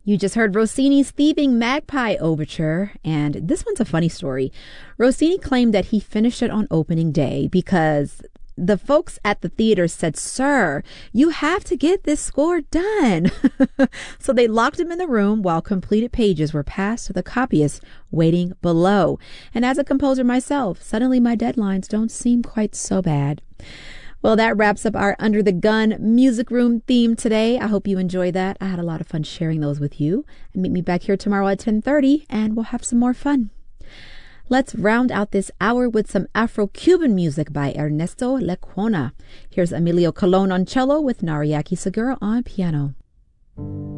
You just heard Rossini's Thieving Magpie Overture, and this one's a funny story. Rossini claimed that he finished it on opening day because the folks at the theater said, "Sir, you have to get this score done." So they locked him in the room while completed pages were passed to the copyists waiting below. And as a composer myself, suddenly my deadlines don't seem quite so bad. Well, that wraps up our Under the Gun Music Room theme today. I hope you enjoyed that. I had a lot of fun sharing those with you. And meet me back here tomorrow at 10:30 and we'll have some more fun. Let's round out this hour with some Afro-Cuban music by Ernesto Lecuona. Here's Emilio Colon on cello with Nariaki Segura on piano.